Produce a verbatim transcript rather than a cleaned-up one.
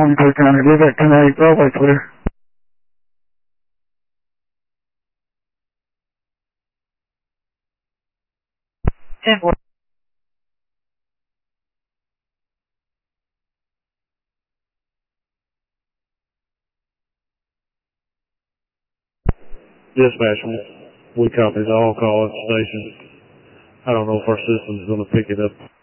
one clear county. Leave that ten eight railway clear. ten four. Dispatch, we copy all call at the station. I don't know if our system's going to pick it up.